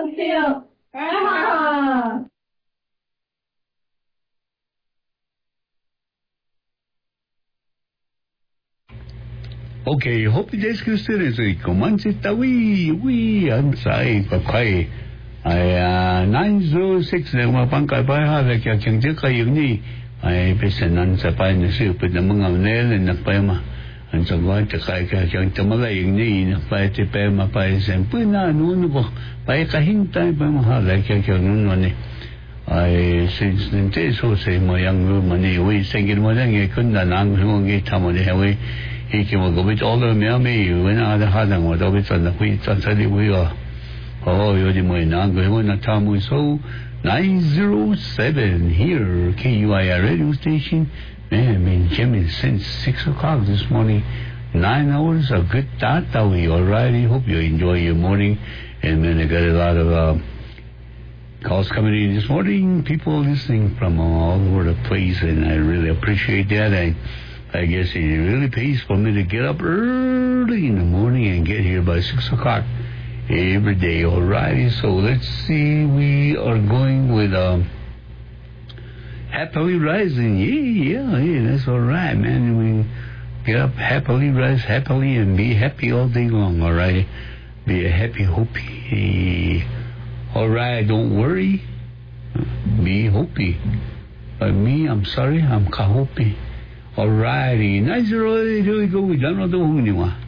Hill. Okay, hope you guys can still say, Comanche Tawi, I'm sorry, Papai. 906 na mapangkay pa halik yung jika yung ni ay pesanan sa paano siya pwede mga nelen na pa ma ang sagwa tsaka yung tamalay yung ni na pa iti pa ma pa sempo na ano ko pa kahintay pa mahalik yung nuno ni ay since ninte so say mo yung rumani we singin mo lang ikon na nang hungi tamo ni hawi ikimagabit all the me when I had them what over on the wheat on sa we Oh, yun mo na ngayon na tamo so 907 here KUIR radio station. Man, been jamming since 6 o'clock this morning. 9 hours of good data. We alrighty. Hope you enjoy your morning. And man, I got a lot of calls coming in this morning. People listening from all over the place, and I really appreciate that. I guess it really pays for me to get up early in the morning and get here by 6 o'clock. Every day, alrighty. So let's see. We are going with happily rising. Yeah. That's all right, man. We get up happily, rise happily, and be happy all day long. Alrighty. Be a happy hoopy. Alright. Don't worry. Be hoopy. Me, I'm sorry. I'm kahoopy. Alrighty. 908. Here we go. We don't know the